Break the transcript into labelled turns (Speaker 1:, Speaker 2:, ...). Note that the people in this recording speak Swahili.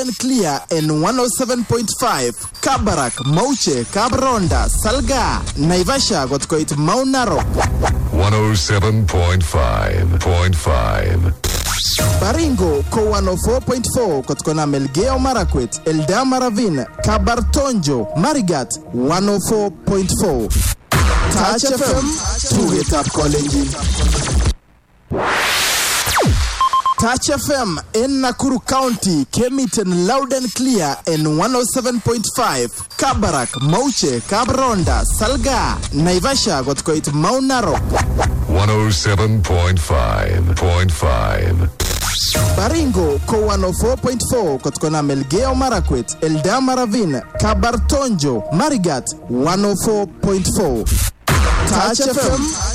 Speaker 1: and clear in 107.5 Kabarak, Mauche, Kabronda, Salga, Naivasha got quite Mount Narok
Speaker 2: 107.5.
Speaker 1: Baringo ko 104.4 kotkona Melgeo Marakwet, Eldama Ravine, Kabartonjo, Marigat 104.4. Touch FM, to it up calling. Touch FM in Nakuru County came it in loud and clear in 107.5 Kabarak, Mauche, Kabronda, Salga, Naivasha got quite Mount Narok
Speaker 2: 107.5.
Speaker 1: Baringo ko 104.4 kotkona Melgeo Marakwet, Eldama Ravine, Kabartonjo, Marigat 104.4. Touch FM